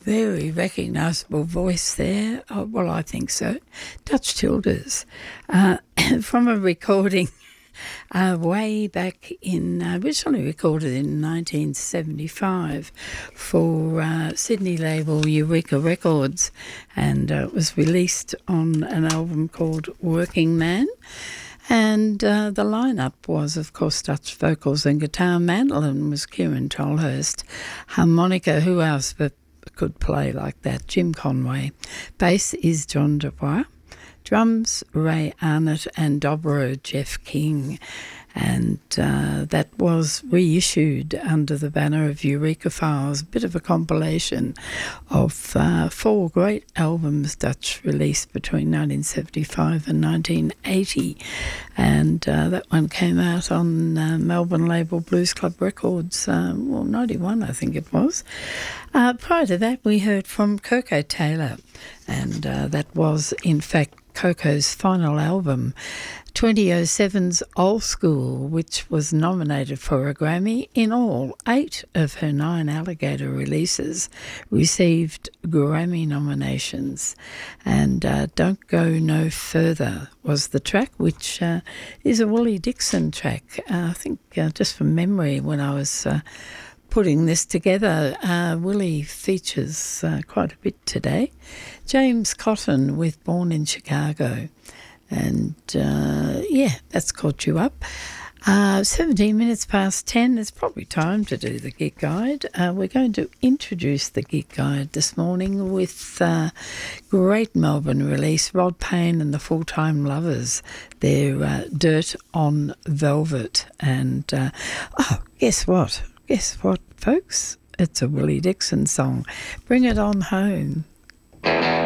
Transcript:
Very recognisable voice there. Oh, well, I think so. Dutch Childers, from a recording way back in, originally recorded in 1975 for Sydney label Eureka Records, and it was released on an album called Working Man. And the lineup was, of course, Dutch vocals and guitar. Mandolin was Kieran Tolhurst. Harmonica, who else but could play like that? Jim Conway. Bass is John Dubois. Drums, Ray Arnott, and dobro, Jeff King. And that was reissued under the banner of Eureka Files, a bit of a compilation of 4 great albums Dutch released between 1975 and 1980. And that one came out on Melbourne label Blues Club Records, 91 I think it was. Prior to that we heard from Coco Taylor, and that was in fact Coco's final album, 2007's Old School, which was nominated for a Grammy. In all, 8 of her 9 Alligator releases received Grammy nominations. And Don't Go No Further was the track, which is a Willie Dixon track. I think just from memory, when I was putting this together, Willie features quite a bit today. James Cotton with Born in Chicago. And that's caught you up. 17 minutes past 10, it's probably time to do the gig guide. We're going to introduce the gig guide this morning with great Melbourne release, Rod Payne and the Full-Time Lovers, their Dirt on Velvet. And guess what? Guess what, folks? It's a Willie Dixon song. Bring It On Home.